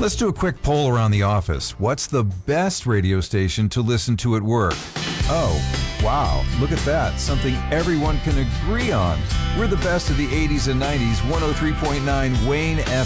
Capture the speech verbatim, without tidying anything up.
Let's do a quick poll around the office. What's the best radio station to listen to at work? Oh, wow, look at that. Something everyone can agree on. We're the best of the eighties and nineties, one oh three point nine Wayne F M.